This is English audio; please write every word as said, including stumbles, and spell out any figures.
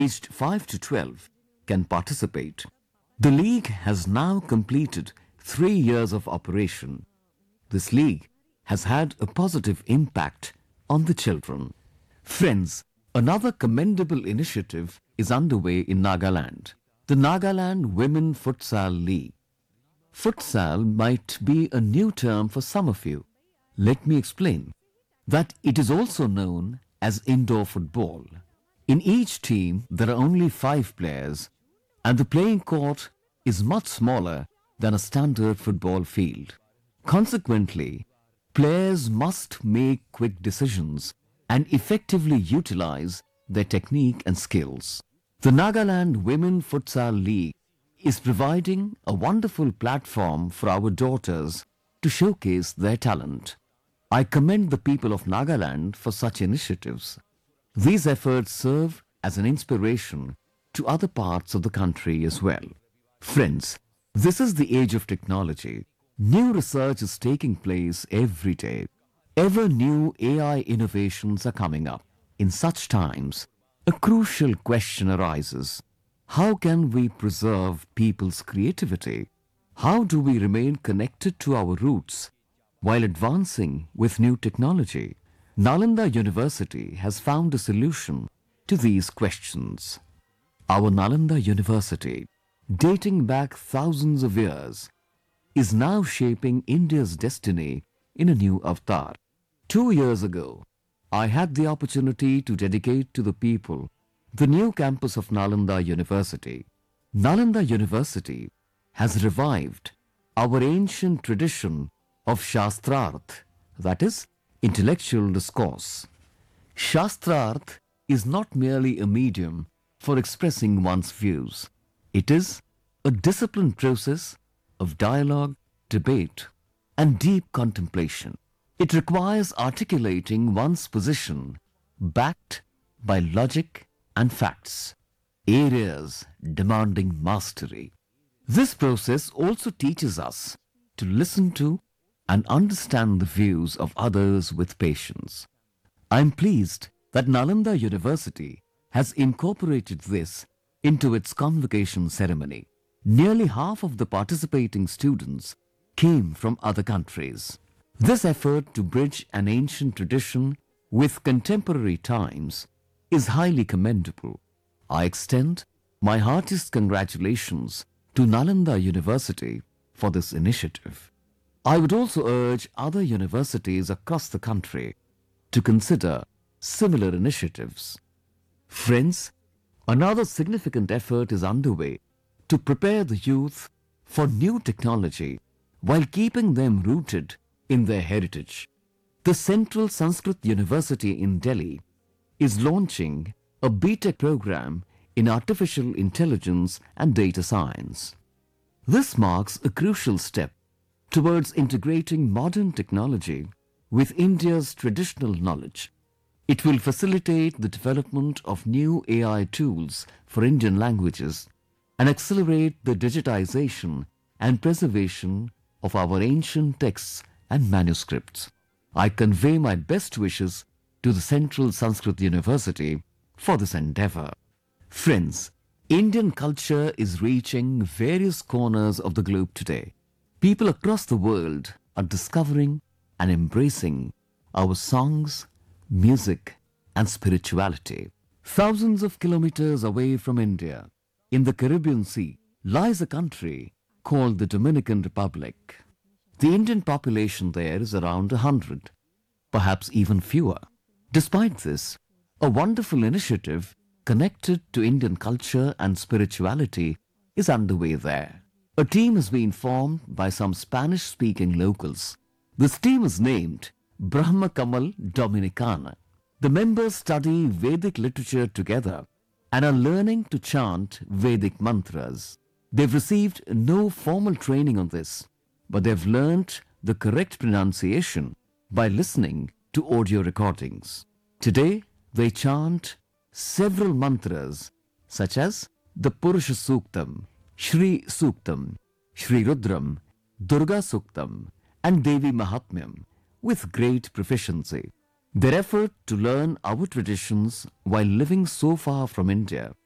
aged five to twelve can participate. The league has now completed three years of operation. This league has had a positive impact on the children. Friends, another commendable initiative is underway in Nagaland, the Nagaland Women Futsal League. Futsal might be a new term for some of you. Let me explain that it is also known as indoor football. In each team, there are only five players, and the playing court is much smaller than a standard football field. Consequently, players must make quick decisions and effectively utilize their technique and skills. The Nagaland Women Futsal League is providing a wonderful platform for our daughters to showcase their talent. I commend the people of Nagaland for such initiatives. These efforts serve as an inspiration to other parts of the country as well. Friends, this is the age of technology. New research is taking place every day. Ever new A I innovations are coming up. In such times, a crucial question arises. How can we preserve people's creativity? How do we remain connected to our roots while advancing with new technology? Nalanda University has found a solution to these questions. Our Nalanda University, dating back thousands of years, is now shaping India's destiny in a new avatar. Two years ago, I had the opportunity to dedicate to the people the new campus of Nalanda University. Nalanda University has revived our ancient tradition of Shastrarth, that is, intellectual discourse. Shastrarth is not merely a medium for expressing one's views. It is a disciplined process of dialogue, debate, and deep contemplation. It requires articulating one's position backed by logic and facts, areas demanding mastery. This process also teaches us to listen to and understand the views of others with patience. I am pleased that Nalanda University has incorporated this into its convocation ceremony. Nearly half of the participating students came from other countries. This effort to bridge an ancient tradition with contemporary times is highly commendable. I extend my heartiest congratulations to Nalanda University for this initiative. I would also urge other universities across the country to consider similar initiatives. Friends, another significant effort is underway to prepare the youth for new technology while keeping them rooted in their heritage. The Central Sanskrit University in Delhi is launching a B Tech program in Artificial Intelligence and Data Science. This marks a crucial step towards integrating modern technology with India's traditional knowledge. It will facilitate the development of new A I tools for Indian languages and accelerate the digitization and preservation of our ancient texts and manuscripts. I convey my best wishes to the Central Sanskrit University for this endeavor. Friends, Indian culture is reaching various corners of the globe today. People across the world are discovering and embracing our songs, music, and spirituality. Thousands of kilometers away from India, in the Caribbean Sea, lies a country called the Dominican Republic. The Indian population there is around a hundred, perhaps even fewer. Despite this, a wonderful initiative connected to Indian culture and spirituality is underway there. A team has been formed by some Spanish-speaking locals. This team is named Brahma Kamal Dominicana. The members study Vedic literature together and are learning to chant Vedic mantras. They've received no formal training on this, but they've learnt the correct pronunciation by listening to audio recordings. Today, they chant several mantras such as the Purusha Suktam, Shri Suktam, Shri Rudram, Durga Suktam, and Devi Mahatmyam with great proficiency. Their effort to learn our traditions while living so far from India